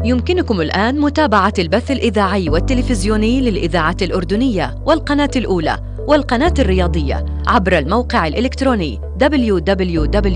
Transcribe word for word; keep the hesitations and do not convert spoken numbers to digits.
يمكنكم الآن متابعة البث الإذاعي والتلفزيوني للإذاعة الأردنية والقناة الأولى والقناة الرياضية عبر الموقع الإلكتروني دبليو دبليو دبليو